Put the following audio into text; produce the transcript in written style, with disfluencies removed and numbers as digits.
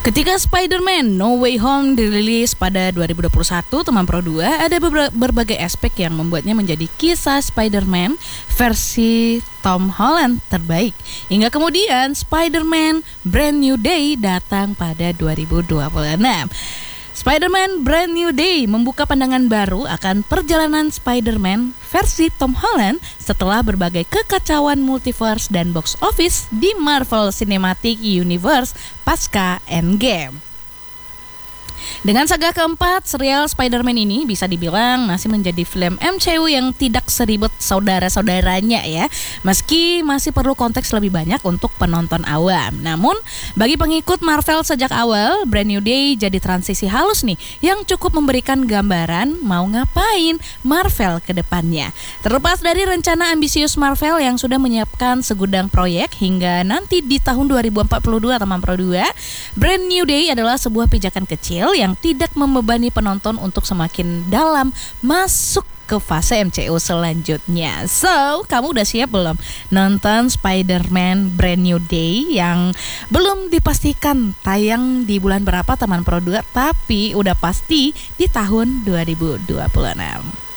Ketika Spider-Man No Way Home dirilis pada 2021, teman Pro 2, ada berbagai aspek yang membuatnya menjadi kisah Spider-Man versi Tom Holland terbaik. Hingga kemudian Spider-Man Brand New Day datang pada 2026. Spider-Man Brand New Day membuka pandangan baru akan perjalanan Spider-Man versi Tom Holland setelah berbagai kekacauan multiverse dan box office di Marvel Cinematic Universe pasca Endgame. Dengan saga keempat, serial Spider-Man ini bisa dibilang masih menjadi film MCU yang tidak seribet saudara-saudaranya ya. Meski masih perlu konteks lebih banyak untuk penonton awam. Namun, bagi pengikut Marvel sejak awal, Brand New Day jadi transisi halus nih yang cukup memberikan gambaran mau ngapain Marvel ke depannya. Terlepas dari rencana ambisius Marvel yang sudah menyiapkan segudang proyek hingga nanti di tahun 2042 teman Pro 2, Brand New Day adalah sebuah pijakan kecil yang tidak membebani penonton untuk semakin dalam masuk ke fase MCU selanjutnya. So, kamu udah siap belum nonton Spider-Man Brand New Day yang belum dipastikan tayang di bulan berapa teman Pro 2, tapi udah pasti di tahun 2026.